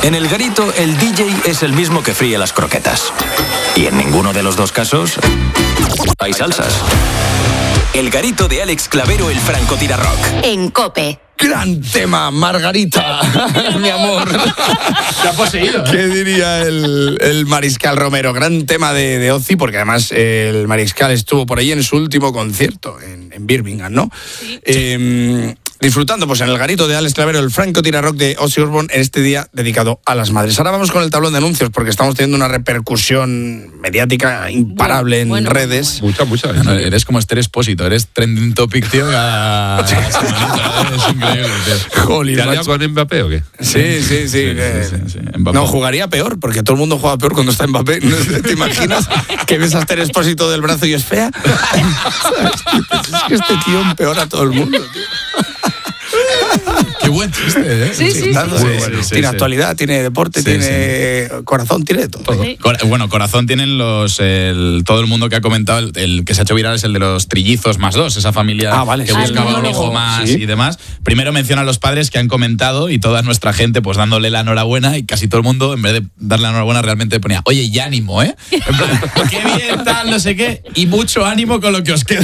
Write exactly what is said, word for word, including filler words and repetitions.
En el garito, el D J es el mismo que fríe las croquetas. Y en ninguno de los dos casos hay salsas. El garito de Alex Clavero, el francotirarrock. En COPE. Gran tema, Margarita, mi amor. Te ha poseído, ¿eh? ¿Qué diría el, el Mariscal Romero? Gran tema de, de Ozzy, porque además el Mariscal estuvo por ahí en su último concierto, en, en Birmingham, ¿no? Sí. Eh, disfrutando pues en el garito de Alex Clavero, el francotirarrock de Ozzy Osbourne, en este día dedicado a las madres. Ahora vamos con el tablón de anuncios, porque estamos teniendo una repercusión mediática imparable en bueno, redes. Mucha, mucha. Bueno, eres como Esther Expósito, eres trending topic, tío. Cada semanita, es increíble, tío. Jolín, ¿te has liado con Mbappé o qué? Sí, sí, sí. sí, eh, sí, sí, sí. No, jugaría peor, porque todo el mundo juega peor cuando está Mbappé. ¿Te imaginas que ves a Esther Expósito del brazo y es fea? Es que este tío empeora a todo el mundo, tío. Qué buen chiste, ¿eh? Sí, sí, sí. sí, sí, sí, sí tiene sí. actualidad, tiene deporte, sí, tiene sí. corazón, tiene todo. todo. Sí. Bueno, corazón tienen los el, todo el mundo que ha comentado, el, el que se ha hecho viral es el de los trillizos más dos, esa familia ah, vale, que sí, buscaba sí. un hijo más sí. y demás. Primero menciona a los padres que han comentado y toda nuestra gente pues dándole la enhorabuena, y casi todo el mundo, en vez de darle la enhorabuena, realmente ponía, oye, y ánimo, ¿eh? En plan, qué bien, tal, no sé qué, y mucho ánimo con lo que os queda